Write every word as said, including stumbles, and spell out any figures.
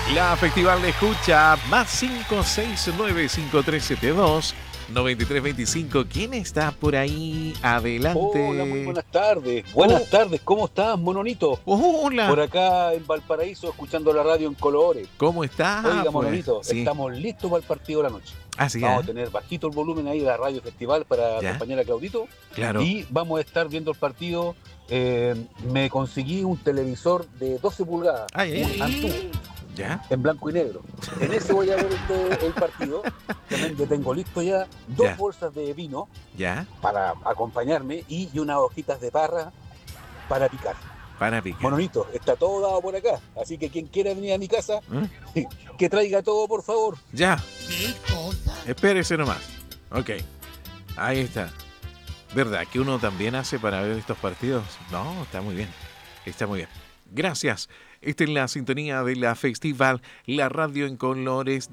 La Festival de Escucha, más cinco seis nueve cinco tres siete dos nueve tres dos cinco. ¿Quién está por ahí? Adelante. Hola, muy buenas tardes. Buenas Oh, tardes, ¿cómo estás, Mononito? hola. Por acá en Valparaíso, escuchando la radio en colores. ¿Cómo está? Oiga, Pues Mononito, sí. estamos listos para el partido de la noche. Así Vamos es. a tener bajito el volumen ahí de la radio festival para Ya, acompañar a Claudito. claro. Y vamos a estar viendo el partido. Eh, me conseguí un televisor de doce pulgadas, Ay, ay, un Antú, ay. Ya, en blanco y negro. En ese voy a ver este- el partido. También yo tengo listo ya dos ya, bolsas de vino ya. para acompañarme y, y unas hojitas de parra para picar. Para picar. Mononito, está todo dado por acá, así que quien quiera venir a mi casa, ¿Mm? que traiga todo, por favor. Ya. Espérese nomás. Ok. Ahí está. ¿Verdad que uno también hace para ver estos partidos? No, está muy bien. Está muy bien. Gracias. Esta es la sintonía de la Festival, la radio en colores